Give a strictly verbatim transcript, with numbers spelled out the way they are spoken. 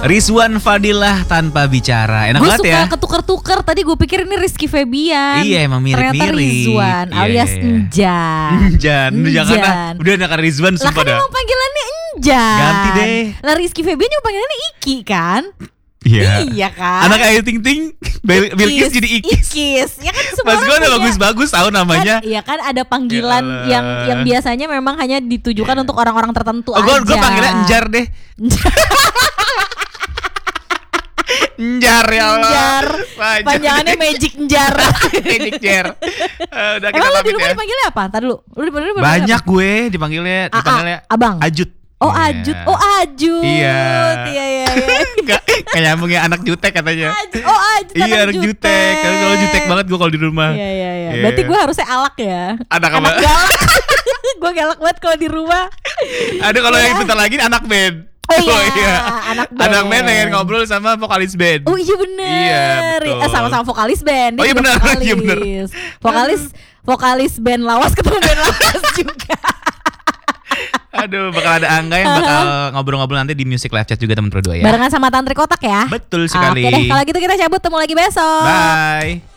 Rizwan Fadilah tanpa bicara. Enak Gue banget ya. suka ketuker-tuker. Tadi gue pikir ini Rizky Febian. Iya emang mirip-mirip. Ternyata Rizwan Iya, alias iya. Enjan. Enjan. Jangan lah. Udah anak Rizwan Lah sumpah kan dah. emang panggilannya Enjan. Ganti deh. Lah Rizky Febian juga panggilannya Iki kan? Iya. Iya kan? Anak Ayu Ting Ting, Bil- Bilkis jadi Ikis. Ikis. Ya kan semua Mas gue orang udah punya- bagus-bagus tahu namanya. Kan, iya kan ada panggilan Ya Allah. yang yang biasanya memang hanya ditujukan untuk orang-orang tertentu Oh, gue aja. gue panggilnya Enjar deh. Enjar ya Allah. Enjar. Panjang. Panjangannya Magic Enjar. Magic Jar. Eh, udah kita Emang lu di pamit rumah ya. dipanggilnya apa? Tadi dulu. Lu dipanggilnya dipanggilnya Banyak apa? gue dipanggilnya A- A- dipanggilnya abang. Ajut. Oh Iya. Ajut. Oh Ajut. Iya. Iya iya iya. Enggak, kayak nyambung ya anak jutek katanya. Ajut. Oh Ajut. Iya anak jutek. Kalau kalau jutek banget gue kalau di rumah. Iya iya iya. Iya. Berarti gue harusnya alak ya. Anak apa? Anak galak. Gue galak banget kalau di rumah. Ada kalau Iya. yang bentar lagi anak band. Oh iya, anak band. Anak band pengen ngobrol sama vokalis band. Oh iya bener. Iya, betul. Eh, sama-sama vokalis band. Dia Oh iya juga benar, vokalis. iya benar. Vokalis vokalis band lawas ketemu band lawas juga. Aduh, bakal ada Angga yang bakal ngobrol-ngobrol nanti di Music Live Chat juga teman berdua ya. Barengan sama Tantri Kotak ya. Betul sekali. Oke deh, kalau gitu kita cabut, temu lagi besok. Bye.